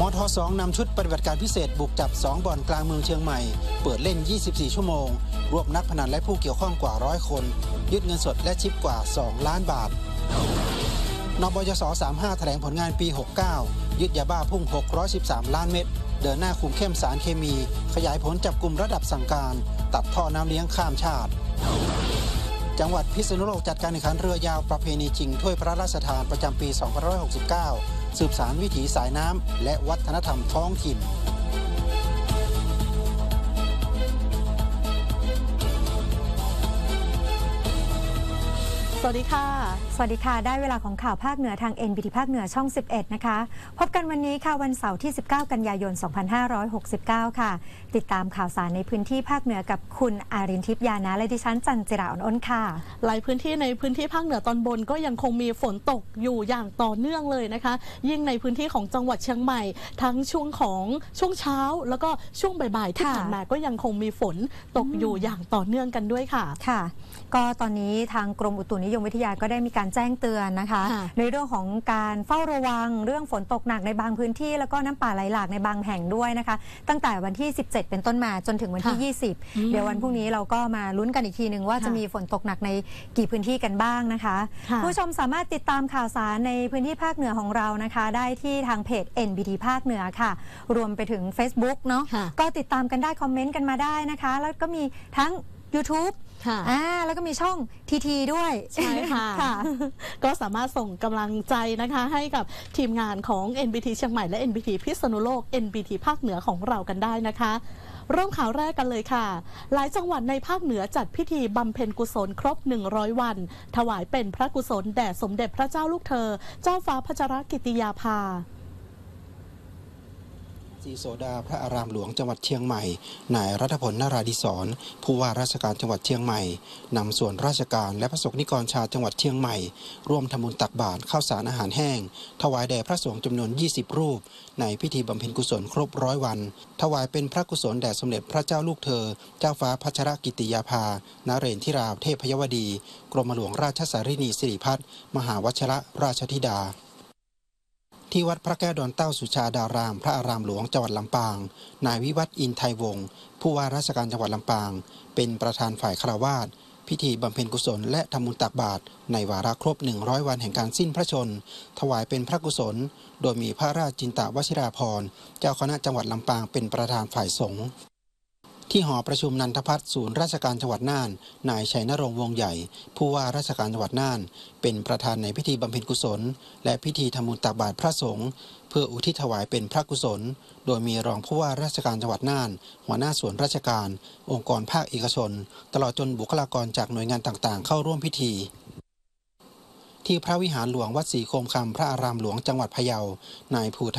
ท2นำชุดปฏิบัติการพิเศษบุกจับ2บ่อนกลางเมืองเชียงใหม่เปิดเล่น24ชั่วโมงรวบนักพนันและผู้เกี่ยวข้องกว่า100คนยึดเงินสดและชิปกว่า2ล้านบาทนบยส35แถลงผลงานปี69ยึดยาบ้าพุ่ง613ล้านเม็ดเดินหน้าคุมเข้มสารเคมีขยายผลจับกลุ่มระดับสั่งการตัดท่อน้ำเลี้ยงข้ามชาติจังหวัดพิษณุโลกจัดการแข่งขันเรือยาวประเพณีชิงถ้วยพระราชทานประจำปี2569สืบสานวิถีสายน้ำและวัฒนธรรมท้องถิ่นสวัสดีค่ะสวัสดีค่ะได้เวลาของข่าวภาคเหนือทาง NBT ภาคเหนือช่อง11นะคะพบกันวันนี้ค่ะวันเสาร์ที่19กันยายน2569ค่ะติดตามข่าวสารในพื้นที่ภาคเหนือกับคุณอารินทิพย์ยานะและดิฉันจันจิราอ่อนอ้นค่ะหลายพื้นที่ในพื้นที่ภาคเหนือตอนบนก็ยังคงมีฝนตกอยู่อย่างต่อเนื่องเลยนะคะยิ่งในพื้นที่ของจังหวัดเชียงใหม่ทั้งช่วงเช้าแล้วก็ช่วงบ่ายๆที่ผ่านมาก็ยังคงมีฝนตกอยู่อย่างต่อเนื่องกันด้วยค่ะค่ะก็ตอนนี้ทางกรมอุตุนิยมวิทยาก็ได้มีการแจ้งเตือนนะคะในเรื่องของการเฝ้าระวังเรื่องฝนตกหนักในบางพื้นที่แล้วก็น้ำป่าไหลหลากในบางแห่งด้วยนะคะตั้งแต่วันที่17เป็นต้นมาจนถึงวันที่20เดี๋ยววันพรุ่งนี้เราก็มาลุ้นกันอีกทีหนึ่งว่าจะมีฝนตกหนักในกี่พื้นที่กันบ้างนะคะผู้ชมสามารถติดตามข่าวสารในพื้นที่ภาคเหนือของเรานะคะได้ที่ทางเพจ NBT ภาคเหนือค่ะรวมไปถึง Facebook เนาะก็ติดตามกันได้คอมเมนต์กันมาได้นะคะแล้วก็มีทั้ง YouTubeแล้วก็มีช่องทีด้วยใช่ค่ะ ก็สามารถส่งกำลังใจนะคะให้กับทีมงานของ NBT เชียงใหม่และ NBT พิษณุโลก NBT ภาคเหนือของเรากันได้นะคะเริ่มข่าวแรกกันเลยค่ะหลายจังหวัดในภาคเหนือจัดพิธีบำเพ็ญกุศลครบ100วันถวายเป็นพระกุศลแด่สมเด็จพระเจ้าลูกเธอเจ้าฟ้าพัชรกิติยาภาศรีโสดาพระอารามหลวงจังหวัดเชียงใหม่นายรัฐพลนราธิศรผู้ว่าราชการจังหวัดเชียงใหม่นำส่วนราชการและพระสงฆ์นิกรชาวจังหวัดเชียงใหม่ร่วมทำบุญตักบาตรข้าวสารอาหารแห้งถวายแด่พระสงฆ์จำนวน20รูปในพิธีบำเพ็ญกุศลครบ100วันถวายเป็นพระกุศลแด่สมเด็จพระเจ้าลูกเธอเจ้าฟ้าพัชรกิติยาภานเรนทิราเทพยวดีกรมหลวงราชสารินีสิริพัฒน์มหาวชิรราชธิดาที่วัดพระแก้วดอนเต้าสุชาดารามพระอารามหลวงจังหวัดลำปางนายวิวัฒน์อินไทยวงศ์ผู้ว่าราชการจังหวัดลำปางเป็นประธานฝ่ายฆราวาสพิธีบำเพ็ญกุศลและทำบุญตักบาตรในวาระครบ100วันแห่งการสิ้นพระชนม์ถวายเป็นพระกุศลโดยมีพระราชจินตวชิราภรณ์เจ้าคณะจังหวัดลำปางเป็นประธานฝ่ายสงฆ์ที่หอประชุมนันทพัฒน์ศูนย์ราชการจังหวัดน่านนายชัยนรงค์วงใหญ่ผู้ว่าราชการจังหวัดน่านเป็นประธานในพิธีบำเพ็ญกุศลและพิธีทำบุญตักบาตรพระสงฆ์เพื่ออุทิศถวายเป็นพระกุศลโดยมีรองผู้ว่าราชการจังหวัดน่านหัวหน้าส่วนราชการองค์กรภาคเอกชนตลอดจนบุคลากรจากหน่วยงานต่างๆเข้าร่วมพิธีที่พระวิหารหลวงวัดศรีโคมคำพระอารามหลวงจังหวัดพะเยานายภู